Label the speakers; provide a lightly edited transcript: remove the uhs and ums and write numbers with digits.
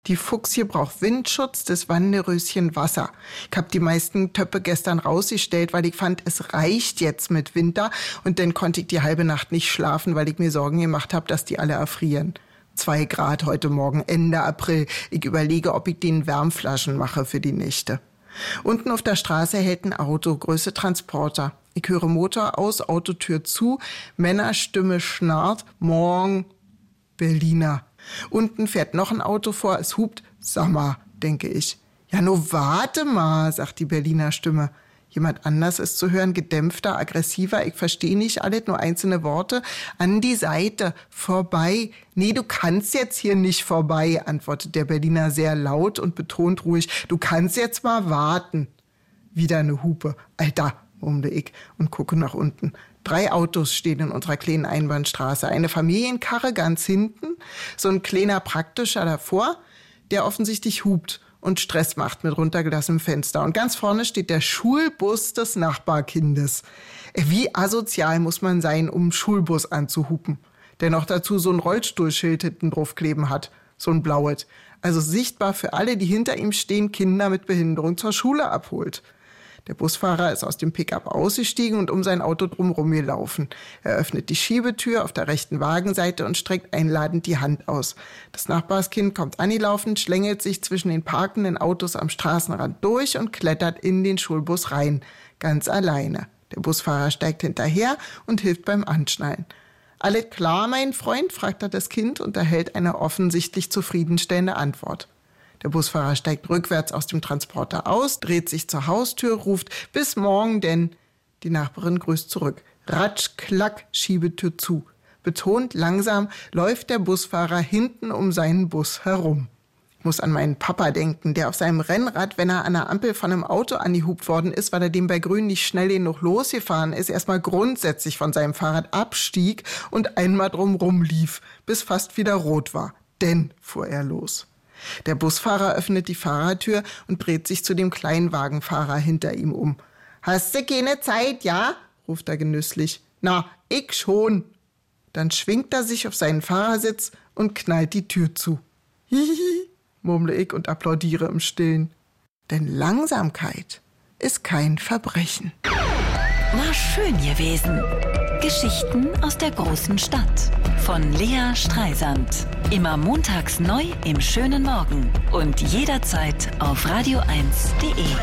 Speaker 1: Die Fuchsie braucht Windschutz, das Wanderöschen Wasser. Ich habe die meisten Töpfe gestern rausgestellt, weil ich fand, es reicht jetzt mit Winter. Und dann konnte ich die halbe Nacht nicht schlafen, weil ich mir Sorgen gemacht habe, dass die alle erfrieren. 2 Grad heute Morgen, Ende April. Ich überlege, ob ich denen Wärmflaschen mache für die Nächte. Unten auf der Straße hält ein Auto, Größe Transporter. Ich höre Motor aus, Autotür zu, Männerstimme schnarrt, morgen Berliner. Unten fährt noch ein Auto vor, es hupt, Sommer, denke ich. Ja, nur warte mal, sagt die Berliner Stimme. Jemand anders ist zu hören, gedämpfter, aggressiver, ich verstehe nicht alles, nur einzelne Worte. An die Seite, vorbei. Nee, du kannst jetzt hier nicht vorbei, antwortet der Berliner sehr laut und betont ruhig. Du kannst jetzt mal warten. Wieder eine Hupe. Alter, murmle ich und gucke nach unten. 3 Autos stehen in unserer kleinen Einbahnstraße. Eine Familienkarre ganz hinten, so ein kleiner Praktischer davor, der offensichtlich hupt und Stress macht mit runtergelassenem Fenster. Und ganz vorne steht der Schulbus des Nachbarkindes. Wie asozial muss man sein, um einen Schulbus anzuhupen, der noch dazu so ein Rollstuhlschild hinten draufkleben hat, so ein blaues. Also sichtbar für alle, die hinter ihm stehen, Kinder mit Behinderung zur Schule abholt. Der Busfahrer ist aus dem Pickup ausgestiegen und um sein Auto drumherum gelaufen. Er öffnet die Schiebetür auf der rechten Wagenseite und streckt einladend die Hand aus. Das Nachbarskind kommt angelaufen, schlängelt sich zwischen den parkenden Autos am Straßenrand durch und klettert in den Schulbus rein, ganz alleine. Der Busfahrer steigt hinterher und hilft beim Anschnallen. Alles klar, mein Freund? Fragt er das Kind und erhält eine offensichtlich zufriedenstellende Antwort. Der Busfahrer steigt rückwärts aus dem Transporter aus, dreht sich zur Haustür, ruft, bis morgen denn. Die Nachbarin grüßt zurück. Ratsch, klack, Schiebetür zu. Betont langsam läuft der Busfahrer hinten um seinen Bus herum. Ich muss an meinen Papa denken, der auf seinem Rennrad, wenn er an der Ampel von einem Auto angehupt worden ist, weil er dem bei Grün nicht schnell genug losgefahren ist, erstmal grundsätzlich von seinem Fahrrad abstieg und einmal drumrum lief, bis fast wieder rot war. Denn fuhr er los. Der Busfahrer öffnet die Fahrertür und dreht sich zu dem Kleinwagenfahrer hinter ihm um. »Hast du keine Zeit, ja?« ruft er genüsslich. »Na, ich schon.« Dann schwingt er sich auf seinen Fahrersitz und knallt die Tür zu. »Hihihi«, murmle ich und applaudiere im Stillen. Denn Langsamkeit ist kein Verbrechen.
Speaker 2: War schön gewesen. Geschichten aus der großen Stadt. Von Lea Streisand. Immer montags neu im schönen Morgen. Und jederzeit auf radio1.de.